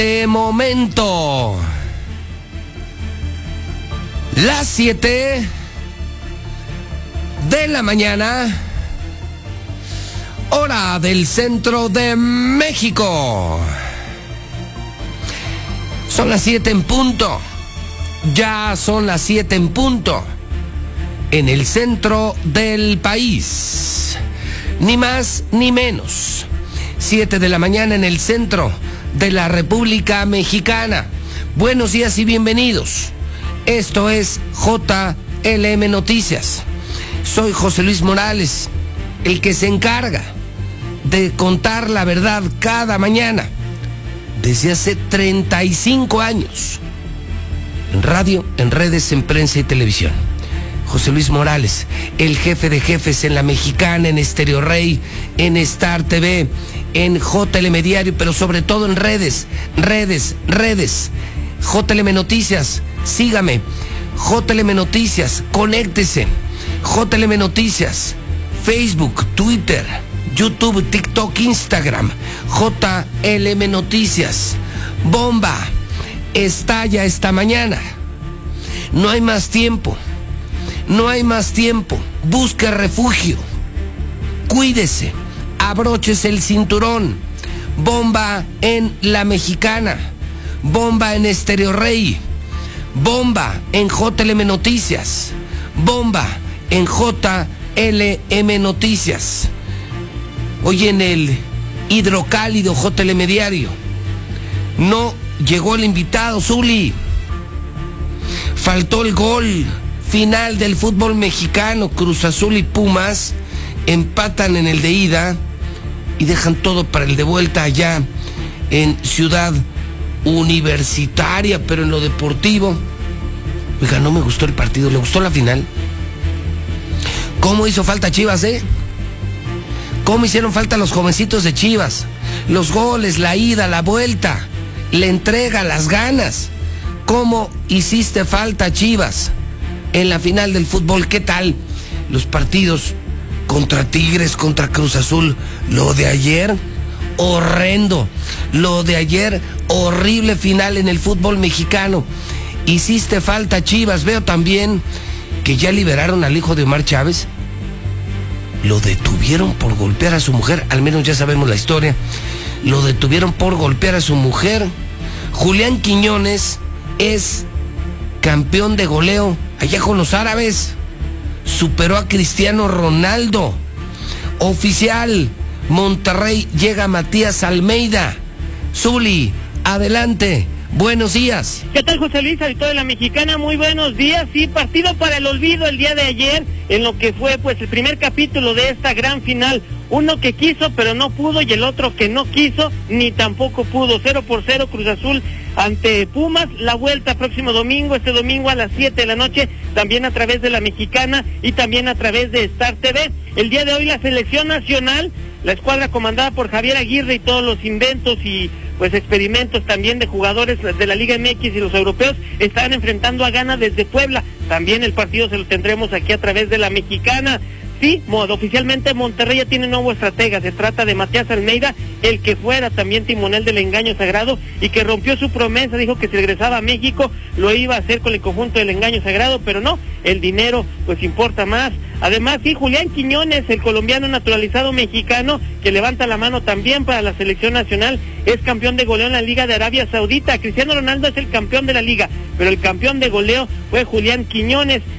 De momento, las 7 de la mañana, hora del centro de México. Son las 7 en punto. Ya son las 7 en punto. En el centro del país. Ni más ni menos. 7 de la mañana en el centro de la República Mexicana. Buenos días y bienvenidos. Esto es JLM Noticias. Soy José Luis Morales, el que se encarga de contar la verdad cada mañana desde hace 35 años. En radio, en redes, en prensa y televisión. José Luis Morales, el jefe de jefes en La Mexicana, en Estéreo Rey, en Star TV, en JLM Diario, pero sobre todo en redes. JLM Noticias, sígame. JLM Noticias, conéctese. JLM Noticias, Facebook, Twitter, YouTube, TikTok, Instagram. JLM Noticias. Bomba. Estalla esta mañana. No hay más tiempo. No hay más tiempo. Busque refugio. Cuídese. Abróchese el cinturón. Bomba en La Mexicana. Bomba en Estéreo Rey. Bomba en JLM Noticias. Bomba en JLM Noticias. Hoy en el hidrocálido JLM Diario. No llegó el invitado, Zuli. Faltó el gol final del fútbol mexicano. Cruz Azul y Pumas empatan en el de ida y dejan todo para el de vuelta allá en Ciudad Universitaria. Pero en lo deportivo, oiga, no me gustó el partido. ¿Le gustó la final? ¿Cómo hizo falta Chivas, ¿Cómo hicieron falta los jovencitos de Chivas? Los goles, la ida, la vuelta, la entrega, las ganas. ¿Cómo hiciste falta, Chivas, en la final del fútbol? ¿Qué tal los partidos contra Tigres, contra Cruz Azul? Lo de ayer, horrendo. Lo de ayer, horrible final en el fútbol mexicano. Hiciste falta, Chivas. Veo también que ya liberaron al hijo de Omar Chávez. Lo detuvieron por golpear a su mujer. Al menos ya sabemos la historia. Lo detuvieron por golpear a su mujer. Julián Quiñones es campeón de goleo allá con los árabes. Superó a Cristiano Ronaldo. Oficial, Monterrey llega Matías Almeida. Zuli, adelante. Buenos días. ¿Qué tal, José Luis, auditor de La Mexicana? Muy buenos días. Sí, partido para el olvido el día de ayer, en lo que fue pues el primer capítulo de esta gran final. Uno que quiso pero no pudo y el otro que no quiso ni tampoco pudo. 0-0 Cruz Azul ante Pumas. La vuelta próximo domingo, este domingo a las 7 de la noche, también a través de La Mexicana y también a través de Star TV. El día de hoy la selección nacional, la escuadra comandada por Javier Aguirre y todos los inventos y pues experimentos también de jugadores de la Liga MX y los europeos, están enfrentando a Ghana desde Puebla. También el partido se lo tendremos aquí a través de La Mexicana. Sí, oficialmente Monterrey ya tiene nuevo estratega. Se trata de Matías Almeida, el que fuera también timonel del Engaño Sagrado y que rompió su promesa. Dijo que si regresaba a México lo iba a hacer con el conjunto del Engaño Sagrado, pero no, el dinero pues importa más. Además, sí, Julián Quiñones, el colombiano naturalizado mexicano, que levanta la mano también para la selección nacional, es campeón de goleo en la Liga de Arabia Saudita. Cristiano Ronaldo es el campeón de la liga, pero el campeón de goleo fue Julián Quiñones.